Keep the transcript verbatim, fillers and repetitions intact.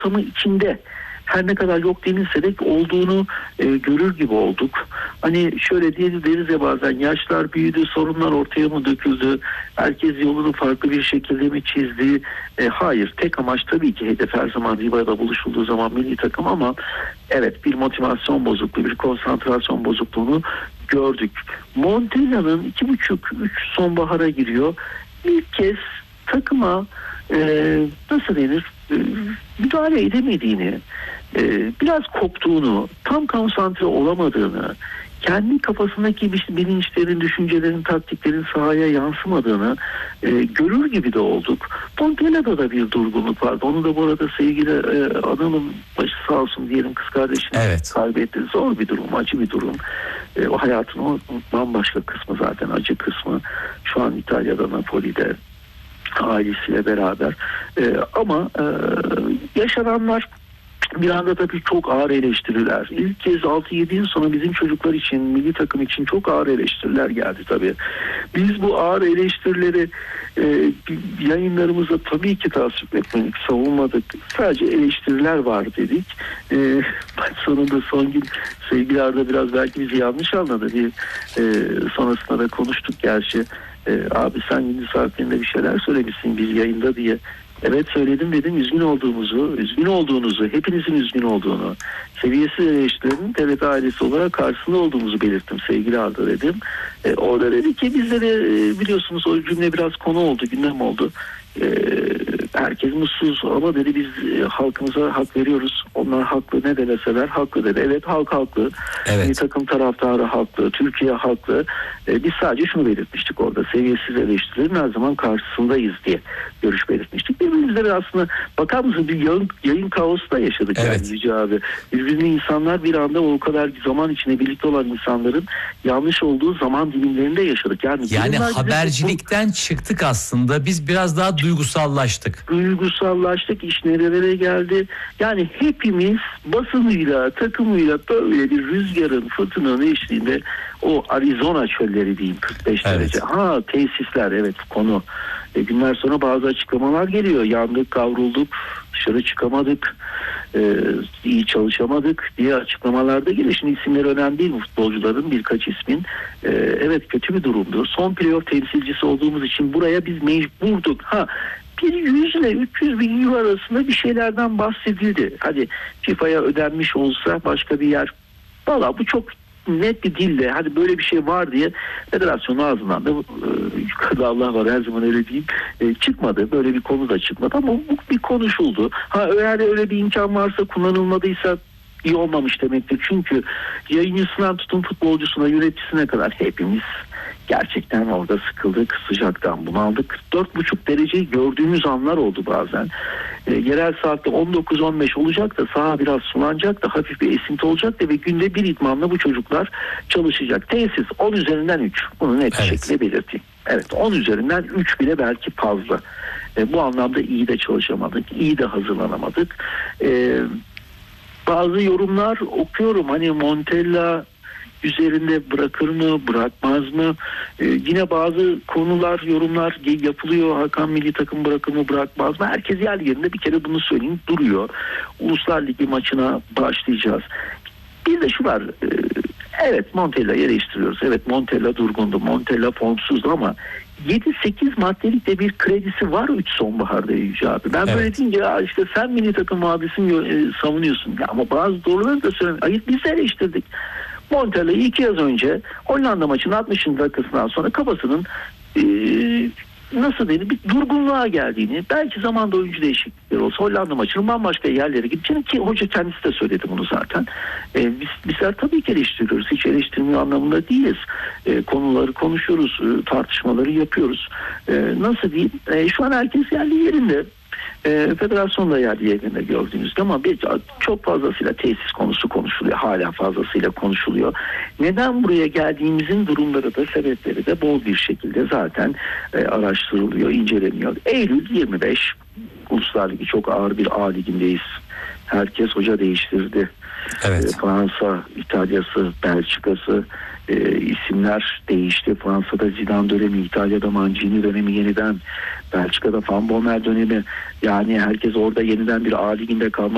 ortamı içinde her ne kadar yok denilse de olduğunu e, görür gibi olduk. Hani şöyle diye deriz ya bazen, yaşlar büyüdü, sorunlar ortaya mı döküldü, herkes yolunu farklı bir şekilde mi çizdi? E, hayır, tek amaç tabii ki hedef her zaman Riva'da buluşulduğu zaman milli takım, ama evet, bir motivasyon bozukluğu, bir konsantrasyon bozukluğunu gördük. Montella'nın iki buçuk üç sonbahara giriyor. İlk kez takıma e, nasıl denir, e, müdahale edemediğini, e, biraz koptuğunu, tam konsantre olamadığını, kendi kafasındaki bilinçlerin, düşüncelerin, taktiklerin sahaya yansımadığını e, görür gibi de olduk. Montella'da da bir durgunluk vardı. Onu da bu arada sevgili e, Anıl'ın başı sağ olsun diyelim, kız kardeşini evet. kaybetti. Zor bir durum, acı bir durum. E, o hayatın o bambaşka kısmı, zaten acı kısmı. Şu an İtalya'da, Napoli'de ailesiyle beraber. E, ama e, yaşananlar bir anda tabii çok ağır eleştiriler. İlk kez altı yedi yıl sonra bizim çocuklar için, milli takım için çok ağır eleştiriler geldi tabii. Biz bu ağır eleştirileri e, yayınlarımızda tabii ki tasvip etmedik, savunmadık. Sadece eleştiriler var dedik. E, maç sonunda son gün sevgili Arda biraz belki bizi yanlış anladı. Bir, e, sonrasında da konuştuk gerçi. E, abi sen gündüz saatlerinde bir şeyler söylemişsin biz yayında diye. Evet söyledim dedim, üzgün olduğumuzu, üzgün olduğunuzu, hepinizin üzgün olduğunu, seviyesiz eleştirilerin T R T ailesi olarak karşısında olduğumuzu belirttim sevgili Arda dedim. E, orada dedi ki bizde de e, biliyorsunuz o cümle biraz konu oldu, gündem oldu. E, herkes mutsuz ama dedi biz e, halkımıza hak veriyoruz. Onlar haklı, ne demeseler haklı dedi. Evet, halk haklı. Evet. Bir takım taraftarı haklı, Türkiye haklı. E, biz sadece şunu belirtmiştik orada, seviyesiz eleştirilerin her zaman karşısındayız diye görüş belirtmiştik. Birbirimizle de aslında bakar mısın bir yayın, yayın kaosu da yaşadık. Evet. Yani Yüce abi. Birbirini insanlar bir anda o kadar zaman içinde birlikte olan insanların yanlış olduğu zaman dilimlerinde yaşadık. Yani, yani habercilikten bu, çıktık aslında. Biz biraz daha duygusallaştık. Duygusallaştık. İş nerelere geldi. Yani hepimiz basınıyla, takımıyla böyle bir rüzgarın, fırtınanın eşliğinde o Arizona çölleri diyeyim, kırk beş evet. derece. Ha tesisler, evet konu. E, günler sonra bazı açıklamalar geliyor. Yandık, kavrulduk, dışarı çıkamadık, e, iyi çalışamadık diye açıklamalar da geliyor. Şimdi isimleri önemli değil, futbolcuların birkaç ismin. E, evet kötü bir durumdu. Son playoff temsilcisi olduğumuz için buraya biz mecburduk. Ha bir yüz ile üç yüz bin euro arasında bir şeylerden bahsedildi. Hadi FIFA'ya ödenmiş olsa başka bir yer. Valla bu çok net bir dille hadi böyle bir şey var diye federasyonun ağzından da yukarıda Allah var her zaman öyle diyeyim e, çıkmadı. Böyle bir konu da çıkmadı ama bu bir konuşuldu. Ha eğer öyle bir imkan varsa, kullanılmadıysa iyi olmamış demektir. Çünkü yayıncısından tutun futbolcusuna, yöneticisine kadar hepimiz gerçekten orada sıkıldık, sıcaktan bunaldık. kırk dört buçuk dereceyi gördüğümüz anlar oldu bazen. E, yerel saatte on dokuz on beş olacak da saha biraz sulanacak da hafif bir esinti olacak da ve günde bir idmanla bu çocuklar çalışacak. Tesis on üzerinden üç. Bunu net bir evet. şekilde belirteyim. Evet, on üzerinden üç bile belki fazla. E, bu anlamda iyi de çalışamadık, iyi de hazırlanamadık. E, bazı yorumlar okuyorum, hani Montella üzerinde bırakır mı, bırakmaz mı? Ee, yine bazı konular, yorumlar yapılıyor. Hakan milli takım bırakır mı, bırakmaz mı? Herkes yer yerinde, bir kere bunu söyleyeyim, duruyor. Uluslar Ligi maçına başlayacağız. Bir de şu var. E, evet Montella'yı eleştiriyoruz. Evet Montella durgundu. Montella formsuzdu ama yedi sekiz maddelik de bir kredisi var üç sonbaharda Yüce abi. Ben evet. böyle deyince ya işte sen milli takım vadisini e, savunuyorsun. Ya ama bazı doğruları da söylemiyorum. Hayır biz eleştirdik. Montella'yı iki yıl önce Hollanda maçının altmışıncı dakikasından sonra kafasının e, nasıl diyeyim bir durgunluğa geldiğini, belki zamanda oyuncu değişiklikleri olsa Hollanda maçının bambaşka yerlere gideceğini, ki hoca kendisi de söyledi bunu zaten. E, biz, bizler tabii ki eleştiriyoruz. Hiç eleştirmiyor anlamında değiliz. E, konuları konuşuyoruz, e, tartışmaları yapıyoruz. E, nasıl diyeyim? E, şu an herkes yerli yerinde. E, federasyon da yerli yerinde gördüğünüzde ama bir, çok fazlasıyla tesis konusu konuşuluyor. Hala fazlasıyla konuşuluyor. Neden buraya geldiğimizin durumları da, sebepleri de bol bir şekilde zaten e, araştırılıyor, inceleniyor. Eylül yirmi beş Uluslar Ligi, çok ağır bir A ligindeyiz. Herkes hoca değiştirdi. Evet. E, Fransa, İtalya'sı, Belçika'sı, e, isimler değişti. Fransa'da Zidane dönemi, İtalya'da Mancini dönemi yeniden, Belçika'da Van Bommel dönemi. Yani herkes orada yeniden bir A liginde kalmak